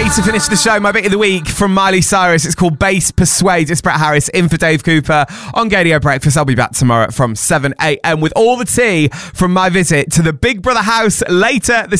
to finish the show, my bit of the week from Miley Cyrus. It's called Bass Persuade. It's Brett Harris in for Dave Cooper on Gadio Breakfast. I'll be back tomorrow from 7 a.m. with all the tea from my visit to the Big Brother house later this